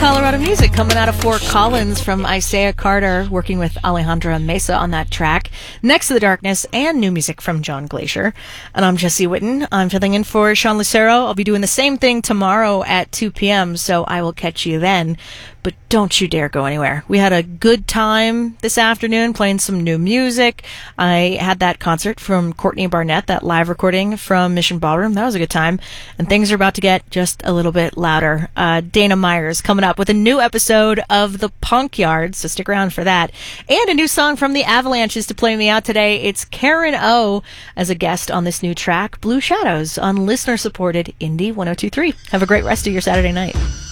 Colorado music coming out of Fort Collins from Isaiah Carter, working with Alejandra Mesa on that track. Next to the Darkness, and new music from John Glacier. And I'm Jesse Witten. I'm filling in for Sean Lucero. I'll be doing the same thing tomorrow at 2 p.m., so I will catch you then. But don't you dare go anywhere. We had a good time this afternoon playing some new music. I had that concert from Courtney Barnett, that live recording from Mission Ballroom. That was a good time. And things are about to get just a little bit louder. Dana Myers coming up with a new episode of The Punk Yard, so stick around for that. And a new song from the Avalanches to play me out today. It's Karen O as a guest on this new track, Blue Shadows, on listener-supported Indie 102.3. Have a great rest of your Saturday night.